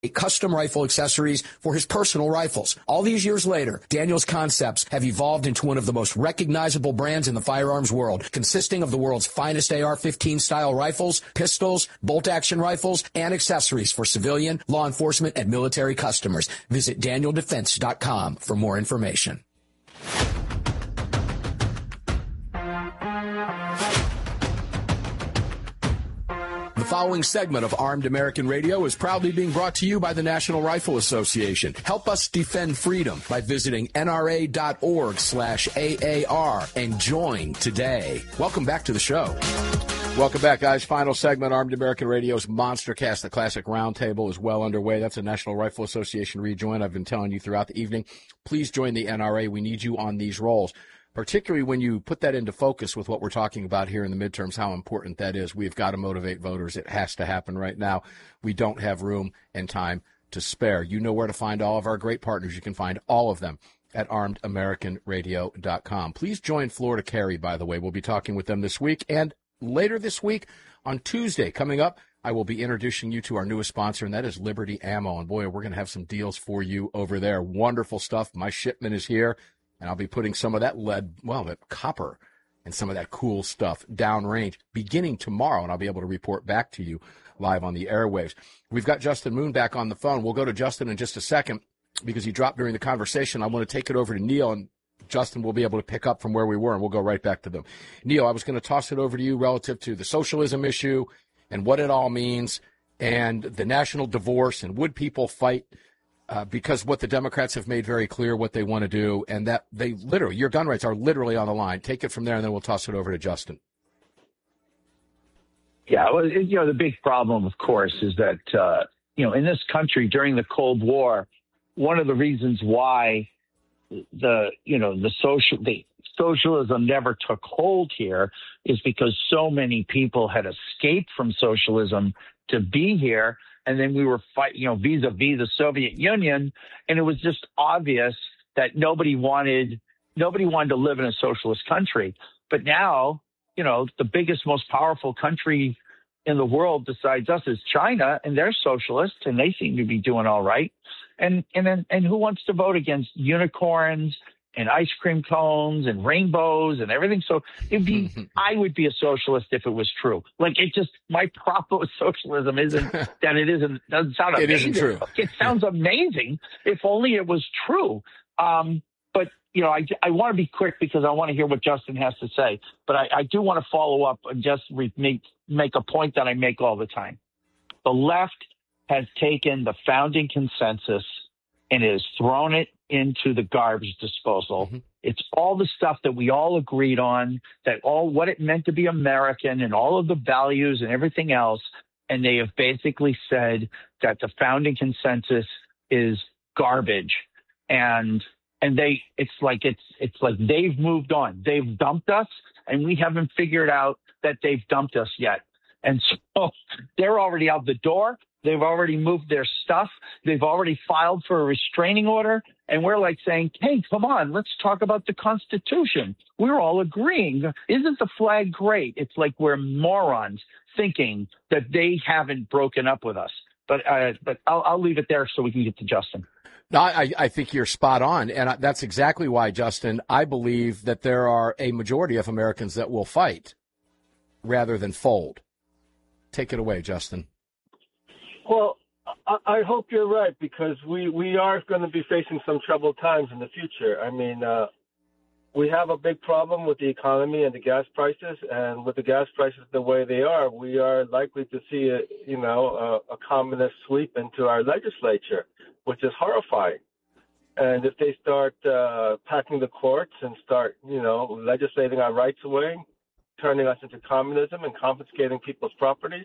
custom rifle accessories for his personal rifles. All these years later, Daniel's Concepts have evolved into one of the most recognizable brands in the firearms world, consisting of the world's finest AR-15 style rifles, pistols, bolt-action rifles, and accessories for civilian, law enforcement, and military customers. Visit DanielDefense.com for more information. The following segment of Armed American Radio is proudly being brought to you by the National Rifle Association. Help us defend freedom by visiting nra.org/AAR and join today. Welcome back to the show. Welcome back, guys. Final segment, Armed American Radio's Monster Cast. The Classic Roundtable is well underway. That's a National Rifle Association rejoin. I've been telling you throughout the evening. Please join the NRA. We need you on these roles, particularly when you put that into focus with what we're talking about here in the midterms, how important that is. We've got to motivate voters. It has to happen right now. We don't have room and time to spare. You know where to find all of our great partners. You can find all of them at armedamericanradio.com. Please join Florida Carry, by the way. We'll be talking with them this week. And later this week, on Tuesday, coming up, I will be introducing you to our newest sponsor, and that is Liberty Ammo. And boy, we're going to have some deals for you over there. Wonderful stuff. My shipment is here. And I'll be putting some of that lead, well, that copper and some of that cool stuff downrange beginning tomorrow, and I'll be able to report back to you live on the airwaves. We've got Justin Moon back on the phone. We'll go to Justin in just a second because he dropped during the conversation. I want to take it over to Neil, and Justin will be able to pick up from where we were, and we'll go right back to them. Neil, I was going to toss it over to you relative to the socialism issue and what it all means and the national divorce and would people fight because what the Democrats have made very clear what they want to do, and that they literally, your gun rights are literally on the line. Take it from there, and then we'll toss it over to Justin. Yeah, well, the big problem, of course, is that, in this country during the Cold War, one of the reasons why socialism never took hold here is because so many people had escaped from socialism to be here. And then we were fighting, vis-a-vis the Soviet Union. And it was just obvious that nobody wanted to live in a socialist country. But now, the biggest, most powerful country in the world besides us is China, and they're socialist, and they seem to be doing all right. And who wants to vote against unicorns and ice cream cones and rainbows and everything? So I would be a socialist if it was true. My problem with socialism isn't that doesn't sound amazing. It isn't true. It sounds amazing if only it was true. But I want to be quick because I want to hear what Justin has to say. But I do want to follow up and just make a point that I make all the time. The left has taken the founding consensus and has thrown it into the garbage disposal. Mm-hmm. It's all the stuff that we all agreed on, what it meant to be American and all of the values and everything else. And they have basically said that the founding consensus is garbage. And it's like they've moved on. They've dumped us, and we haven't figured out that they've dumped us yet. And so they're already out the door. They've already moved their stuff. They've already filed for a restraining order. And we're saying, hey, come on, let's talk about the Constitution. We're all agreeing. Isn't the flag great? It's like we're morons thinking that they haven't broken up with us. But I'll leave it there so we can get to Justin. No, I think you're spot on. And that's exactly why, Justin, I believe that there are a majority of Americans that will fight rather than fold. Take it away, Justin. Well, I hope you're right, because we are going to be facing some troubled times in the future. I mean, we have a big problem with the economy and the gas prices, and with the gas prices the way they are, we are likely to see a communist sweep into our legislature, which is horrifying. And if they start packing the courts and start, legislating our rights away, turning us into communism and confiscating people's properties,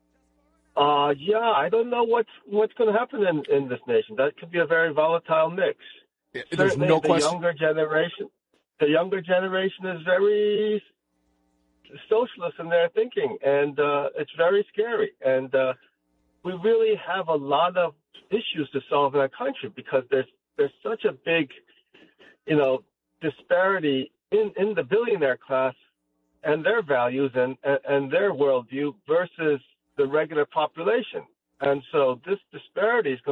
I don't know what's going to happen in this nation. That could be a very volatile mix. There's Certainly no question. The younger generation is very socialist in their thinking, and it's very scary. And we really have a lot of issues to solve in our country, because there's such a big, disparity in the billionaire class and their values and their worldview versus the regular population. And so this disparity is going